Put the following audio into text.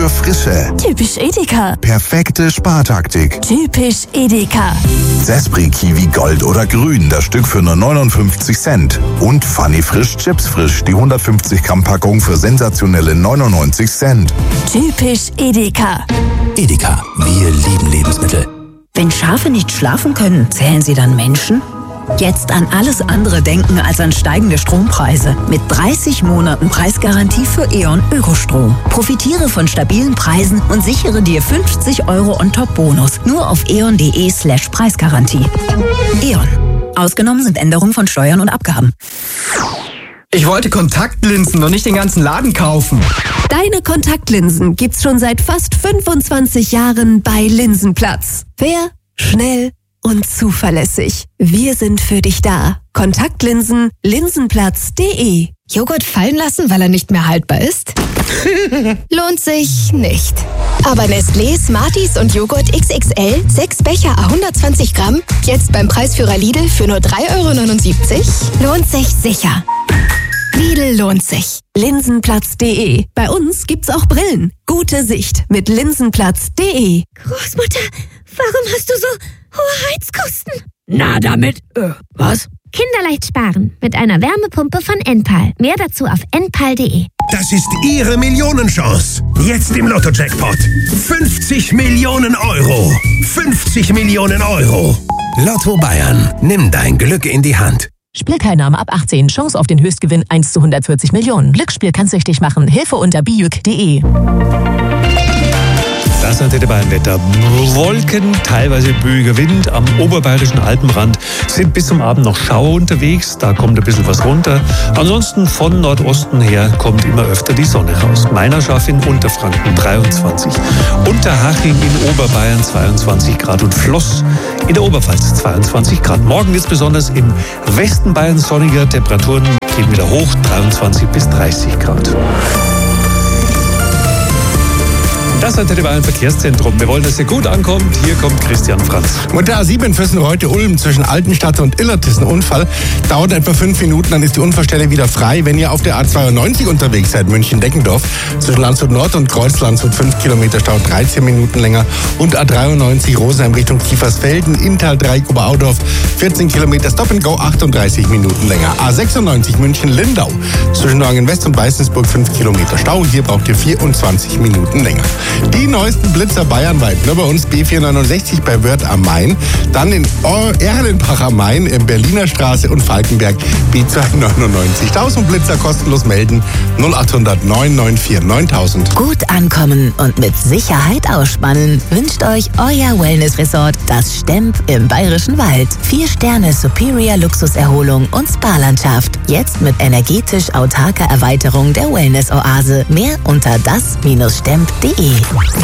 für Frische. Typisch Edeka. Perfekte Spartaktik. Typisch Edeka. Zespri Kiwi Gold oder Grün, das Stück für nur 59 Cent. Und Funny Frisch Chips Frisch, die 150 Gramm Packung für sensationelle 99 Cent. Typisch Edeka. Edeka, wir lieben Lebensmittel. Wenn Schafe nicht schlafen können, zählen sie dann Menschen? Jetzt an alles andere denken als an steigende Strompreise. Mit 30 Monaten Preisgarantie für E.ON Ökostrom. Profitiere von stabilen Preisen und sichere dir 50 € on top Bonus. Nur auf eon.de/Preisgarantie. E.ON. Ausgenommen sind Änderungen von Steuern und Abgaben. Ich wollte Kontaktlinsen und nicht den ganzen Laden kaufen. Deine Kontaktlinsen gibt's schon seit fast 25 Jahren bei Linsenplatz. Fair, schnell und zuverlässig. Wir sind für dich da. Kontaktlinsen, linsenplatz.de. Joghurt fallen lassen, weil er nicht mehr haltbar ist? Lohnt sich nicht. Aber Nestlé, Smarties und Joghurt XXL, 6 Becher à 120 Gramm, jetzt beim Preisführer Lidl für nur 3,79 €? Lohnt sich sicher. Lidl lohnt sich. Linsenplatz.de. Bei uns gibt's auch Brillen. Gute Sicht mit linsenplatz.de. Großmutter, warum hast du so hohe Heizkosten? Na, damit, was? Kinderleicht sparen mit einer Wärmepumpe von Enpal. Mehr dazu auf enpal.de. Das ist Ihre Millionenchance. Jetzt im Lotto-Jackpot. 50 Millionen €. 50 Millionen €. Lotto Bayern, nimm dein Glück in die Hand. Spielteilnahme ab 18. Chance auf den Höchstgewinn 1 zu 140 Millionen. Glücksspiel kann süchtig machen. Hilfe unter bijuk.de. Das sind die beiden Wetter. Wolken, teilweise böiger Wind. Am oberbayerischen Alpenrand sind bis zum Abend noch Schauer unterwegs. Da kommt ein bisschen was runter. Ansonsten von Nordosten her kommt immer öfter die Sonne raus. Meinerschaft in Unterfranken 23. Unterhaching in Oberbayern 22 Grad und Floss in der Oberpfalz 22 Grad. Morgen wird es besonders im Westen Bayern sonniger. Temperaturen gehen wieder hoch, 23 bis 30 Grad. Das ist der Bayern Verkehrszentrum. Wir wollen, dass ihr gut ankommt. Hier kommt Christian Franz. Und der A7 Füssen-Reutte-Ulm zwischen Altenstadt und Illertiss ist ein Unfall. Dauert etwa 5 Minuten, dann ist die Unfallstelle wieder frei. Wenn ihr auf der A92 unterwegs seid, München-Deckendorf, zwischen Landshut Nord und Kreuz Landshut 5 Kilometer Stau, 13 Minuten länger. Und A93 Rosenheim Richtung Kiefersfelden, Inntal 3 Oberau-Dorf, 14 Kilometer Stop and Go, 38 Minuten länger. A96 München-Lindau zwischen Norgen-West und Weißensburg 5 Kilometer Stau. Hier braucht ihr 24 Minuten länger. Die neuesten Blitzer bayernweit, nur bei uns B469 bei Wörth am Main, dann in Erlenbach am Main, in Berliner Straße und Falkenberg B299. 1000 Blitzer kostenlos melden, 0800 994 9000. Gut ankommen und mit Sicherheit ausspannen wünscht euch euer Wellness-Resort, das Stemp im Bayerischen Wald. 4 Sterne Superior Luxuserholung und Spa-Landschaft. Jetzt mit energetisch autarker Erweiterung der Wellness-Oase. Mehr unter das-stemp.de.